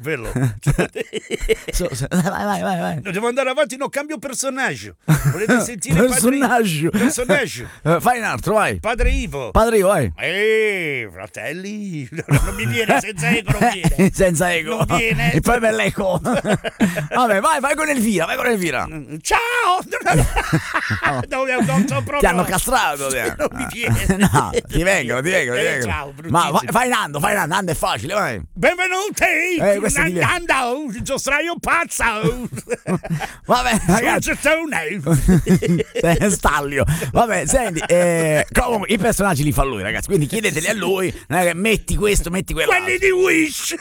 bello. Vai. No, devo andare avanti, no, cambio personaggio. Volete sentire Personaggio. Personaggio. Fai un altro, vai. Padre Ivo. Padre Ivo, vai. Fratelli. Non mi viene, senza ego non viene. Senza ego. Non viene. E poi me l'eco. Vabbè, vai con Elvira, Ciao. Non so proprio. Ti hanno castrato. Non mi viene. No, ti vengono. Ciao, Ma fai Nando, Nando è facile, vai. Benvenuti. questo è Nando, giostraio pazzo. Vabbè, ragazzi. Stallio. Vabbè, senti, comunque i personaggi li fa lui, ragazzi, quindi chiedeteli a lui, non è che metti questo, metti quello. Quelli di Wish.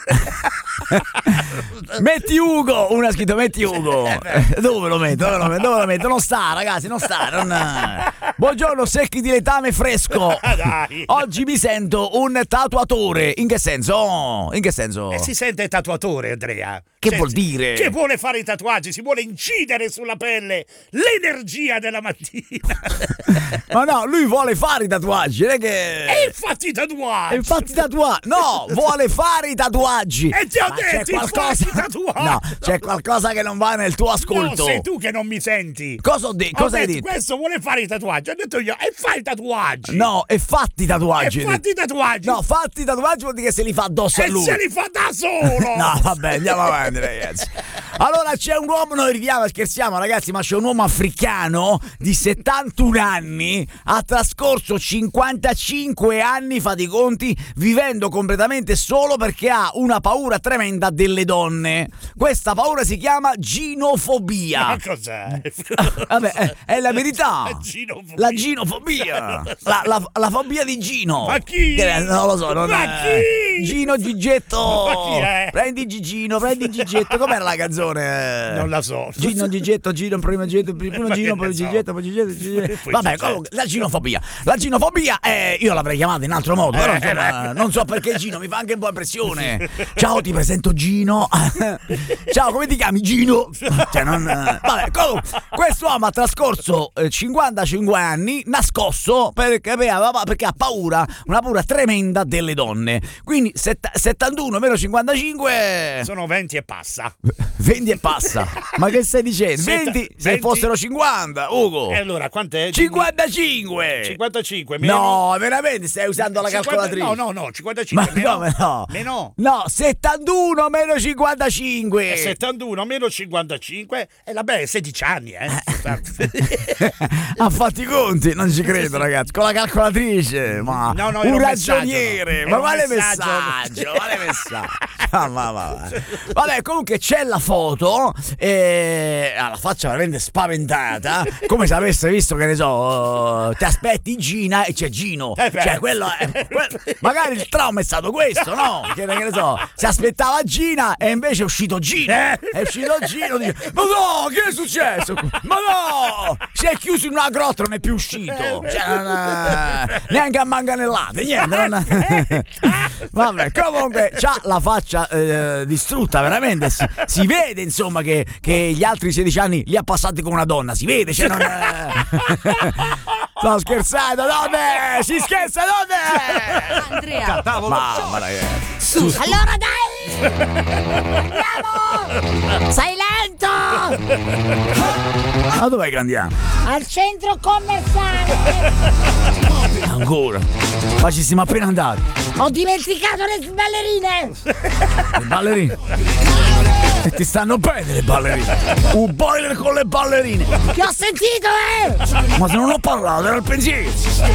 Metti Ugo, uno ha scritto metti Ugo. Dove lo metto? Non sta, ragazzi, non sta. Buongiorno, secchi di letame fresco. Dai. Oggi mi sento un tatuatore. In che senso? Si sente tatuatore, Andrea. Che vuol dire? Che vuole fare i tatuaggi, si vuole incidere sulla pelle l'energia della mattina. Ma no, lui vuole fare i tatuaggi, non è che... E infatti tatuaggi. No, vuole fare i tatuaggi. E ti ho Ma detto, c'è qualcosa... tatuaggi. No, c'è qualcosa che non va nel tuo ascolto. No, sei tu che non mi senti. Cosa hai detto? Questo vuole fare i tatuaggi. Ho detto io, e fai i tatuaggi. No, e fatti i tatuaggi. No, fatti i tatuaggi vuol dire che se li fa addosso a lui. E se li fa da solo. No, vabbè, andiamo avanti, ragazzi. Allora c'è un uomo, noi ridiamo, scherziamo, ragazzi, ma c'è un uomo africano di 71 anni, ha trascorso 55 anni, fate i conti, vivendo completamente solo perché ha una paura tremenda delle donne. Questa paura si chiama ginofobia. Ma cos'è? Vabbè, è la verità. La ginofobia. La fobia di Gino. Ma chi? Non lo so. Ma chi? Gino Gigetto. Ma chi è? Prendi Gigetto. Com'era la canzone? Non la so. Gino Gigetto, primo Gino, poi Gigetto, poi Gigetto. Vabbè, comunque, la ginofobia. Io l'avrei chiamata in altro modo, però insomma, non so perché Gino mi fa anche un po' impressione. Ciao, ti presento Gino. Ciao, come ti chiami? Gino. Vabbè, comunque, questo uomo ha trascorso 55 anni nascosto perché ha paura, una paura tremenda delle donne. Quindi 71 meno 55 sono 20 e passa. 20 e passa. Ma che stai dicendo? 20 se fossero 50, Ugo. E allora quant'è? 55. 55 meno. No, veramente stai usando la 50, calcolatrice. No, 55. Ma meno, come no? Meno. No, 71 meno 55. 71 meno 55 e vabbè, 16 anni, Ha fatto i conti, non ci credo, ragazzi. Con la calcolatrice, ma no, un ragioniere. Ma quale messaggio? Vabbè, comunque c'è la foto la faccia veramente spaventata, come se avesse visto, che ne so, ti aspetti Gina e c'è Gino. Cioè quello magari il trauma è stato questo, no? Che ne so, si aspettava Gina e invece è uscito Gino. È uscito Gino, dice: ma no, che è successo? Ma no, si è chiuso in una grotta, non è più uscito. Cioè, neanche a manganellate, niente. Vabbè, comunque c'ha la faccia distrutta, veramente. Si vede, insomma, che gli altri 16 anni li ha passati con una donna. Si vede, cioè non sto scherzando, donne! Si scherza, donne! Andrea, Mamma ragazzi. Su. Allora dai! Andiamo! Sei lento! Ma dov'è che andiamo? Al centro commerciale! Ancora? Ma ci siamo appena andati. Ho dimenticato le ballerine! Le ballerine? E ti stanno bene le ballerine. Un boiler con le ballerine. Che ho sentito, Ma se non ho parlato, era il pensiero.